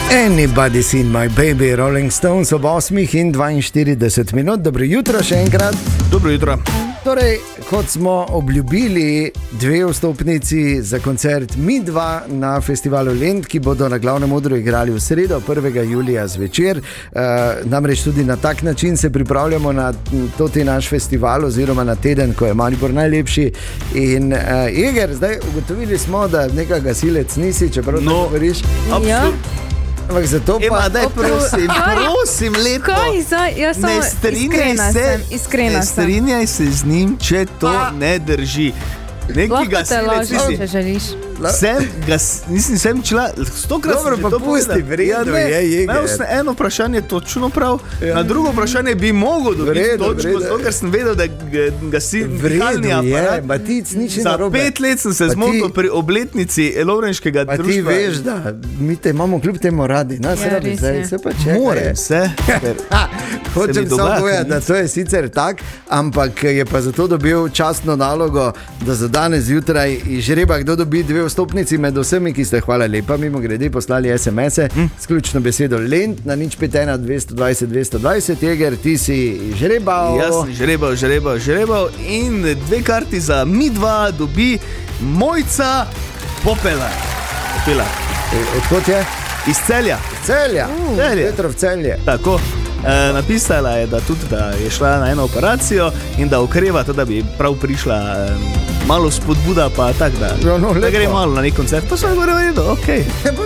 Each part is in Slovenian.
Anybody's seen my baby, Rolling Stones ob 8:42. Dobro jutro še enkrat. Dobro jutro. Torej, kot smo obljubili 2 vstopnici za koncert Mi2 na festivalu Lent, ki bodo na Glavnem odru igrali v sredo, 1. julija zvečer. Namreč tudi na tak način se pripravljamo na toti naš festival oziroma na teden, ko je Maribor najlepši. In Eger, zdaj ugotovili smo, da neka gasilec nisi, čeprav no, govoriš. Absolutno. Ampak zato pa... Ema, daj prosim, lepo. Ne strinjaj se z njim, če to ne drži. Neki gasilec nisi. Nisem čela 100-krat. Dobro, pa pusti, vredno je. Imel sem eno vprašanje točno prav, na drugo vprašanje bi mogel dobiti točno, zato ker sem vedel, da gasilni aparat. Matic, nič ni za narobe. 5 let sem se zmotil pri obletnici Lovrenškega društva. Pa ti veš, da mi te imamo kljub temu radi. Nas radi zdaj, se pa čekaj. Moram se. Hočem samo povedati, da to je sicer tak, ampak je pa zato dobil častno nalogo, da za danes zjutraj izžreba, kdo dobi 2 vstopnici med vsemi, ki ste, hvala lepa, mimo grede poslali SMS-e s ključno besedo Lent na 051 220 220. Jeger, ti si žrebal. Jaz sem žrebal in 2 karti za Mi2 dobi Mojca Popela. Odkot je? Iz Celja. Celja. Petrov Celje. Tako. Napisala je, da tudi da je šla na eno operacijo in da okreva, da bi prav prišla malo spodbuda, pa tak, da gre malo na nek koncert. Pa sem govoril, da je okej.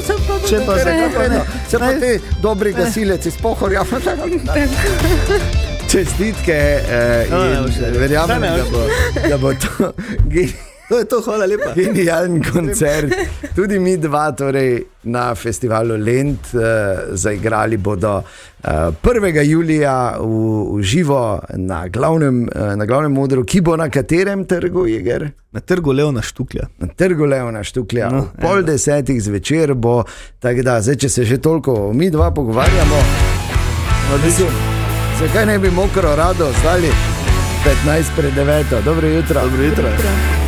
Se pa ti dobri gasileci iz Pohorja. Čestitke in verjamem, da bo to... To je to, hvala lepa. Genialen koncert. Tudi Mi2 torej na festivalu Lent zaigrali bodo 1. julija v živo na glavnem odru, ki bo na katerem trgu, Jeger? Na trgu Leona Štuklja. Na trgu Leona Štuklja. No, 9:30 zvečer bo, tako da, zdaj, če se že toliko o Mi2 pogovarjamo, zakaj ne bi mokro rado ostali 15:45. Dobro jutro. Dobro jutro.